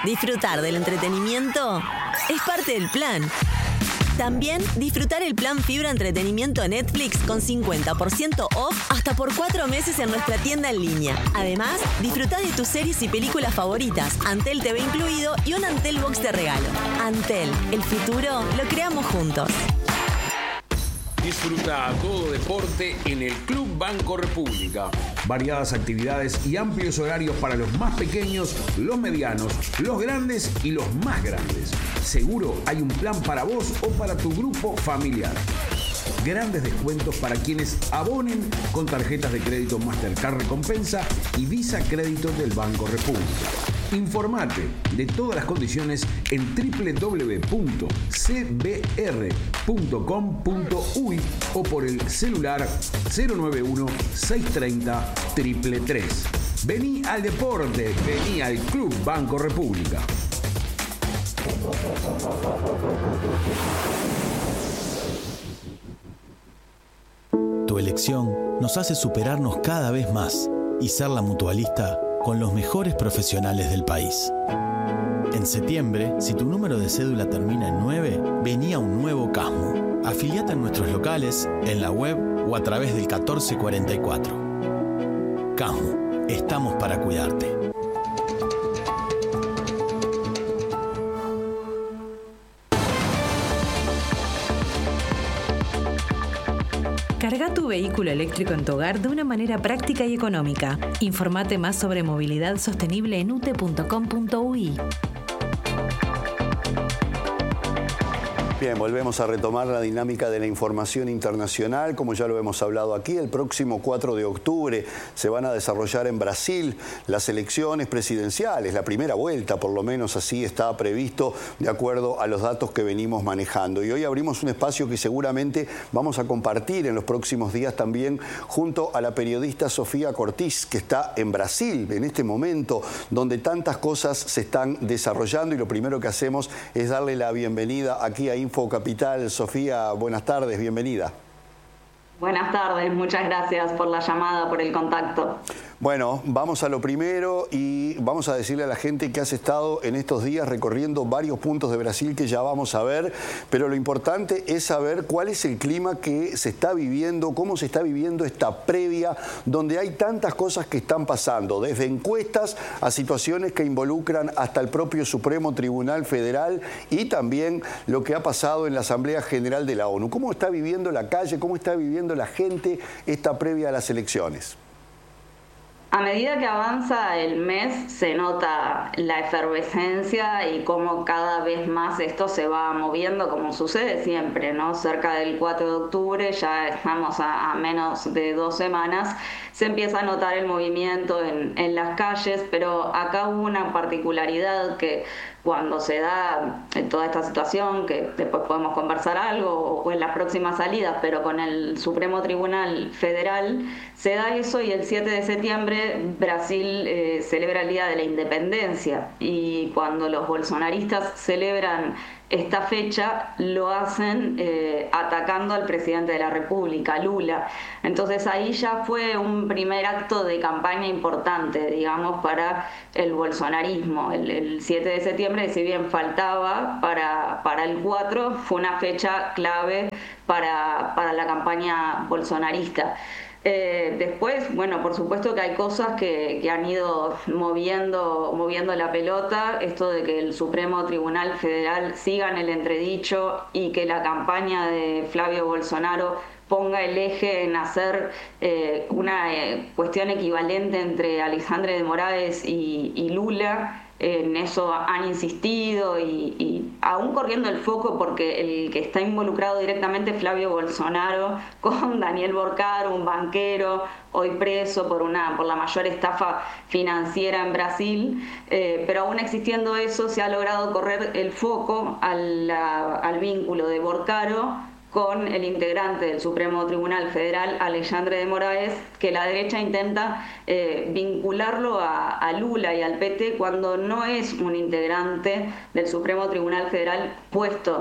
Disfrutar del entretenimiento es parte del plan. También disfrutar el plan Fibra Entretenimiento Netflix con 50% off hasta por 4 meses en nuestra tienda en línea. Además, disfruta de tus series y películas favoritas, Antel TV incluido y un Antel Box de regalo. Antel, el futuro lo creamos juntos. Disfruta todo deporte en el Club Banco República. Variadas actividades y amplios horarios para los más pequeños, los medianos, los grandes y los más grandes. Seguro hay un plan para vos o para tu grupo familiar. Grandes descuentos para quienes abonen con tarjetas de crédito Mastercard Recompensa y Visa Crédito del Banco República. Informate de todas las condiciones en www.cbr.com.uy o por el celular 091-630-333. Vení al deporte, vení al Club Banco República. Tu elección nos hace superarnos cada vez más y ser la mutualista con los mejores profesionales del país. En septiembre, si tu número de cédula termina en 9, vení a un nuevo Casmu. Afiliate en nuestros locales, en la web o a través del 1444. Casmu, estamos para cuidarte. Carga tu vehículo eléctrico en tu hogar de una manera práctica y económica. Informate más sobre movilidad sostenible en ute.com.uy. Bien, volvemos a retomar la dinámica de la información internacional. Como ya lo hemos hablado aquí, el próximo 4 de octubre se van a desarrollar en Brasil las elecciones presidenciales, la primera vuelta, por lo menos así está previsto de acuerdo a los datos que venimos manejando. Y hoy abrimos un espacio que seguramente vamos a compartir en los próximos días también junto a la periodista Sofía Cortiz, que está en Brasil en este momento donde tantas cosas se están desarrollando, y lo primero que hacemos es darle la bienvenida aquí a Info Capital. Sofía, buenas tardes, bienvenida. Buenas tardes, muchas gracias por la llamada, por el contacto. Bueno, vamos a lo primero y vamos a decirle a la gente que has estado en estos días recorriendo varios puntos de Brasil que ya vamos a ver, pero lo importante es saber cuál es el clima que se está viviendo, cómo se está viviendo esta previa, donde hay tantas cosas que están pasando, desde encuestas a situaciones que involucran hasta el propio Supremo Tribunal Federal y también lo que ha pasado en la Asamblea General de la ONU. ¿Cómo está viviendo la calle, cómo está viviendo la gente esta previa a las elecciones? A medida que avanza el mes se nota la efervescencia y cómo cada vez más esto se va moviendo, como sucede siempre, ¿no? Cerca del 4 de octubre, ya estamos a menos de 2 semanas, se empieza a notar el movimiento en las calles, pero acá hubo una particularidad que cuando se da toda esta situación, que después podemos conversar algo o en las próximas salidas, pero con el Supremo Tribunal Federal se da eso, y el 7 de septiembre Brasil celebra el Día de la Independencia, y cuando los bolsonaristas celebran esta fecha lo hacen atacando al presidente de la República, Lula. Entonces ahí ya fue un primer acto de campaña importante, digamos, para el bolsonarismo. El 7 de septiembre, si bien faltaba para el 4, fue una fecha clave para la campaña bolsonarista. Después, bueno, por supuesto que hay cosas que han ido moviendo la pelota, esto de que el Supremo Tribunal Federal siga en el entredicho y que la campaña de Flavio Bolsonaro ponga el eje en hacer una cuestión equivalente entre Alexandre de Moraes y Lula. En eso han insistido y aún corriendo el foco, porque el que está involucrado directamente es Flavio Bolsonaro con Daniel Borcaro, un banquero hoy preso por la mayor estafa financiera en Brasil, pero aún existiendo eso se ha logrado correr el foco al vínculo de Borcaro con el integrante del Supremo Tribunal Federal, Alexandre de Moraes, que la derecha intenta vincularlo a Lula y al PT cuando no es un integrante del Supremo Tribunal Federal puesto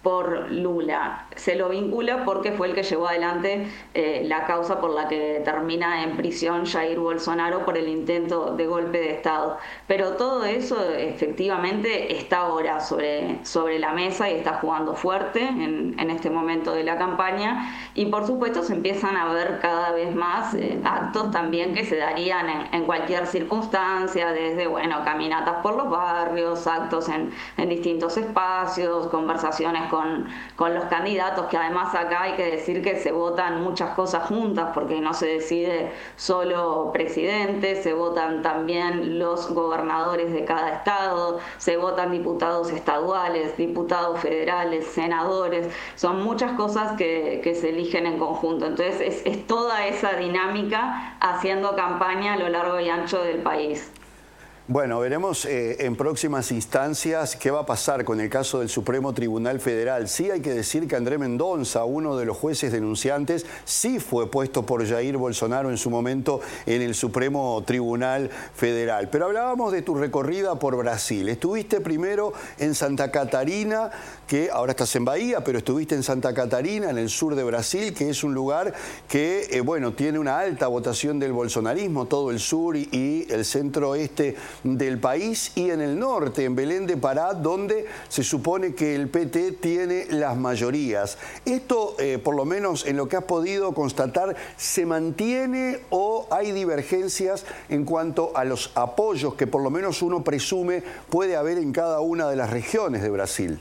por Lula. Se lo vincula porque fue el que llevó adelante la causa por la que termina en prisión Jair Bolsonaro por el intento de golpe de Estado. Pero todo eso efectivamente está ahora sobre la mesa y está jugando fuerte en este momento de la campaña, y por supuesto se empiezan a ver cada vez más actos también que se darían en cualquier circunstancia, desde caminatas por los barrios, actos en distintos espacios, conversaciones con los candidatos, que además acá hay que decir que se votan muchas cosas juntas, porque no se decide solo presidente, se votan también los gobernadores de cada estado, se votan diputados estaduales, diputados federales, senadores, son muchas cosas que se eligen en conjunto. Entonces es toda esa dinámica haciendo campaña a lo largo y ancho del país. Bueno, veremos en próximas instancias qué va a pasar con el caso del Supremo Tribunal Federal. Sí hay que decir que André Mendonça, uno de los jueces denunciantes, sí fue puesto por Jair Bolsonaro en su momento en el Supremo Tribunal Federal. Pero hablábamos de tu recorrida por Brasil. Estuviste primero en Santa Catarina, que ahora estás en Bahía, pero estuviste en Santa Catarina, en el sur de Brasil, que es un lugar que, tiene una alta votación del bolsonarismo, todo el sur y el centro-oeste del país, y en el norte, en Belén de Pará, donde se supone que el PT tiene las mayorías. Esto, por lo menos en lo que has podido constatar, ¿se mantiene o hay divergencias en cuanto a los apoyos que por lo menos uno presume puede haber en cada una de las regiones de Brasil?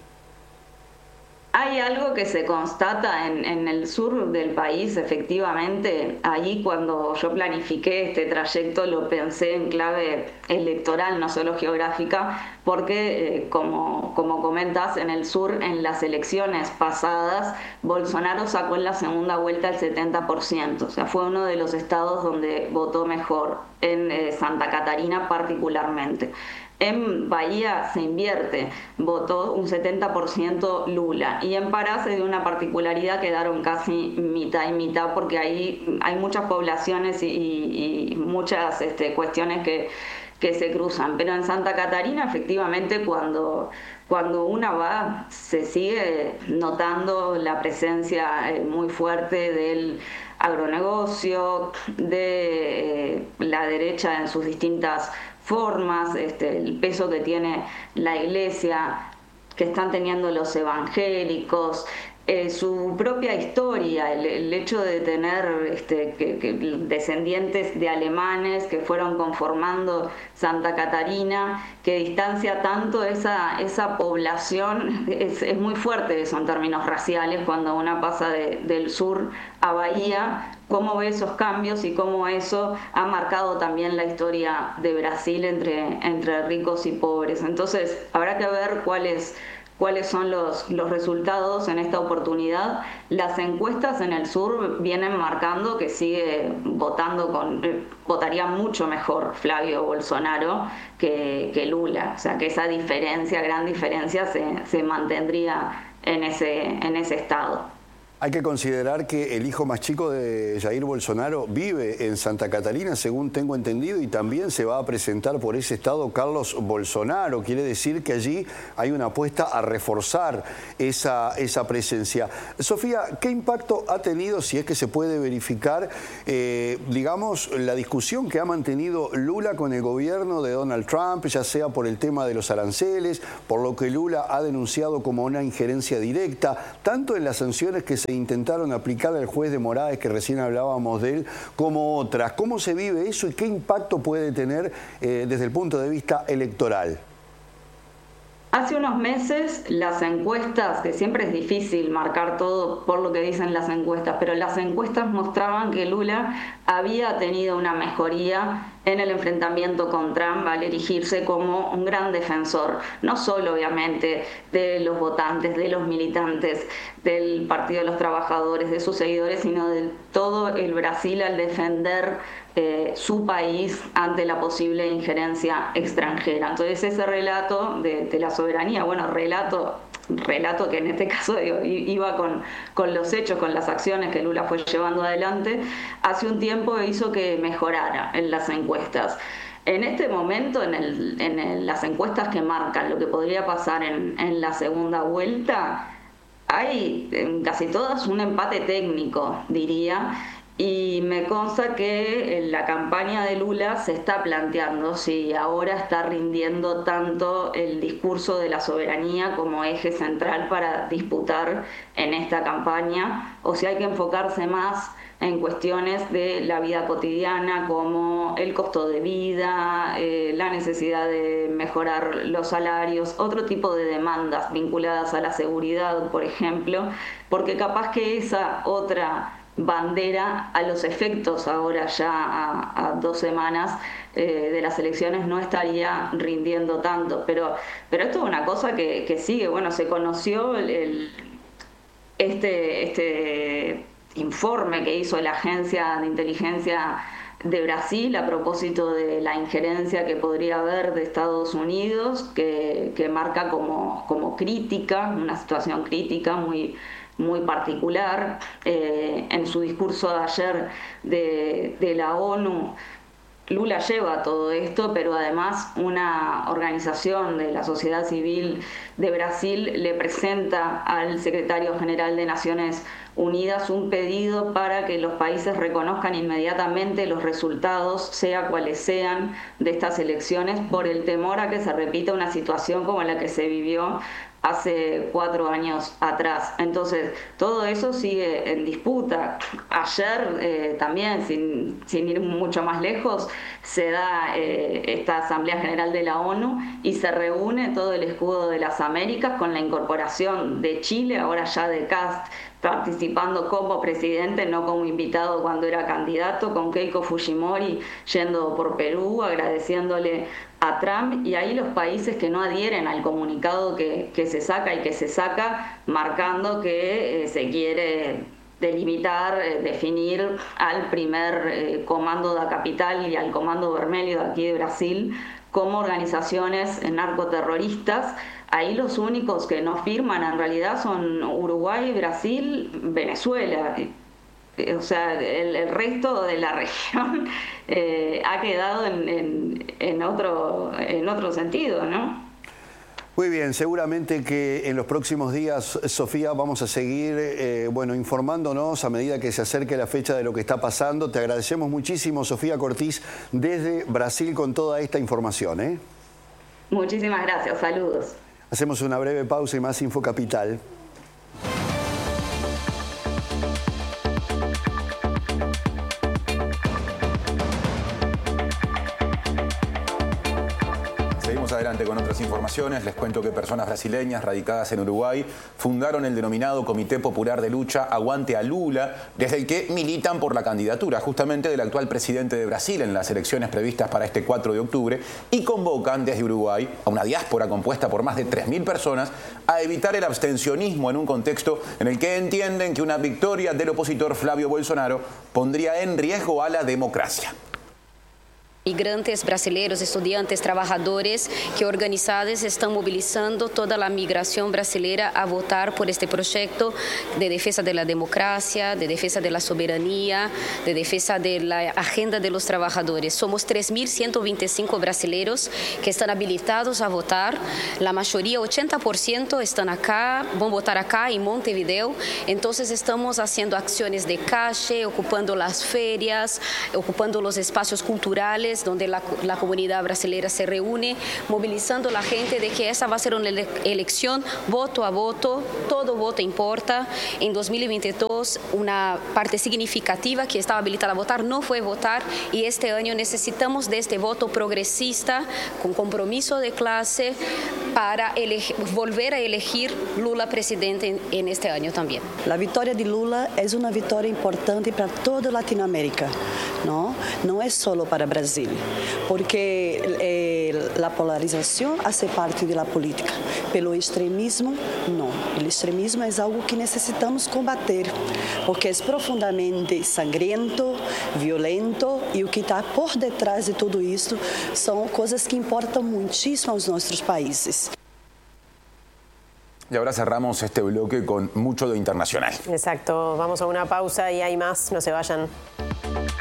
Hay algo que se constata en el sur del país, efectivamente. Allí, cuando yo planifiqué este trayecto, lo pensé en clave electoral, no solo geográfica, porque, como comentas, en el sur, en las elecciones pasadas, Bolsonaro sacó en la segunda vuelta el 70%. O sea, fue uno de los estados donde votó mejor, en Santa Catarina particularmente. En Bahía se invierte, votó un 70% Lula, y en Pará se dio una particularidad, quedaron casi mitad y mitad, porque ahí hay muchas poblaciones y muchas cuestiones que se cruzan. Pero en Santa Catarina, efectivamente, cuando una va, se sigue notando la presencia muy fuerte del agronegocio, de la derecha en sus distintas formas, el peso que tiene la iglesia, que están teniendo los evangélicos, su propia historia, el hecho de tener descendientes de alemanes que fueron conformando Santa Catarina, que distancia tanto esa población, es muy fuerte eso en términos raciales, cuando una pasa del sur a Bahía, cómo ve esos cambios y cómo eso ha marcado también la historia de Brasil entre ricos y pobres. Entonces habrá que ver cuáles son los resultados en esta oportunidad. Las encuestas en el sur vienen marcando que sigue votaría mucho mejor Flavio Bolsonaro que Lula. O sea, que esa gran diferencia se mantendría en ese estado. Hay que considerar que el hijo más chico de Jair Bolsonaro vive en Santa Catarina, según tengo entendido, y también se va a presentar por ese estado Carlos Bolsonaro. Quiere decir que allí hay una apuesta a reforzar esa presencia. Sofía, ¿qué impacto ha tenido, si es que se puede verificar, la discusión que ha mantenido Lula con el gobierno de Donald Trump, ya sea por el tema de los aranceles, por lo que Lula ha denunciado como una injerencia directa, tanto en las sanciones que se intentaron aplicar al juez de Moraes, que recién hablábamos de él, como otras? ¿Cómo se vive eso y qué impacto puede tener desde el punto de vista electoral? Hace unos meses las encuestas, que siempre es difícil marcar todo por lo que dicen las encuestas, pero las encuestas mostraban que Lula había tenido una mejoría en el enfrentamiento con Trump al erigirse como un gran defensor, no solo obviamente de los votantes, de los militantes del Partido de los Trabajadores, de sus seguidores, sino de todo el Brasil al defender su país ante la posible injerencia extranjera. Entonces ese relato de la soberanía, relato que en este caso iba con los hechos, con las acciones que Lula fue llevando adelante, hace un tiempo hizo que mejorara en las encuestas. En este momento, en las encuestas que marcan lo que podría pasar en la segunda vuelta, hay en casi todas un empate técnico, diría, y me consta que en la campaña de Lula se está planteando si ahora está rindiendo tanto el discurso de la soberanía como eje central para disputar en esta campaña, o si hay que enfocarse más en cuestiones de la vida cotidiana como el costo de vida, la necesidad de mejorar los salarios, otro tipo de demandas vinculadas a la seguridad, por ejemplo, porque capaz que esa otra bandera a los efectos ahora ya a 2 semanas de las elecciones no estaría rindiendo tanto, pero esto es una cosa que sigue. Bueno, se conoció este informe que hizo la Agencia de Inteligencia de Brasil a propósito de la injerencia que podría haber de Estados Unidos, que marca como crítica, una situación crítica muy particular. En su discurso de ayer de la ONU, Lula lleva todo esto, pero además una organización de la sociedad civil de Brasil le presenta al secretario general de Naciones Unidas un pedido para que los países reconozcan inmediatamente los resultados, sea cuales sean, de estas elecciones, por el temor a que se repita una situación como la que se vivió hace 4 años atrás. Entonces, todo eso sigue en disputa. Ayer también, sin ir mucho más lejos, se da esta Asamblea General de la ONU y se reúne todo el escudo de las Américas con la incorporación de Chile, ahora ya de Kast, participando como presidente, no como invitado cuando era candidato, con Keiko Fujimori yendo por Perú, agradeciéndole a Trump, y ahí los países que no adhieren al comunicado que se saca y que se saca, marcando que se quiere delimitar, definir al primer comando da capital y al comando vermelho de aquí de Brasil como organizaciones narcoterroristas. Ahí los únicos que no firman en realidad son Uruguay, Brasil, Venezuela. O sea, el resto de la región ha quedado en otro sentido, ¿no? Muy bien, seguramente que en los próximos días, Sofía, vamos a seguir informándonos a medida que se acerque la fecha de lo que está pasando. Te agradecemos muchísimo, Sofía Cortiz, desde Brasil con toda esta información. Muchísimas gracias, saludos. Hacemos una breve pausa y más Info Capital. Adelante con otras informaciones. Les cuento que personas brasileñas radicadas en Uruguay fundaron el denominado Comité Popular de Lucha Aguante a Lula, desde el que militan por la candidatura justamente del actual presidente de Brasil en las elecciones previstas para este 4 de octubre y convocan desde Uruguay a una diáspora compuesta por más de 3.000 personas a evitar el abstencionismo en un contexto en el que entienden que una victoria del opositor Flavio Bolsonaro pondría en riesgo a la democracia. Migrantes brasileiros, estudiantes, trabajadores que organizados están movilizando toda la migración brasileña a votar por este proyecto de defensa de la democracia, de defensa de la soberanía, de defensa de la agenda de los trabajadores. Somos 3.125 brasileños que están habilitados a votar. La mayoría, 80%, están acá, van a votar acá en Montevideo. Entonces estamos haciendo acciones de calle, ocupando las ferias, ocupando los espacios culturales donde la comunidad brasileña se reúne, movilizando a la gente de que esa va a ser una elección voto a voto, todo voto importa. En 2022, una parte significativa que estaba habilitada a votar no fue votar, y este año necesitamos de este voto progresista, con compromiso de clase, para volver a elegir Lula presidente en este año también. La victoria de Lula es una victoria importante para toda Latinoamérica, ¿no? No es solo para Brasil, porque la polarización hace parte de la política, pero el extremismo no. El extremismo es algo que necesitamos combater, porque es profundamente sangriento, violento, y lo que está por detrás de todo esto son cosas que importan muchísimo a nuestros países. Y ahora cerramos este bloque con mucho de internacional. Exacto, vamos a una pausa y hay más, no se vayan.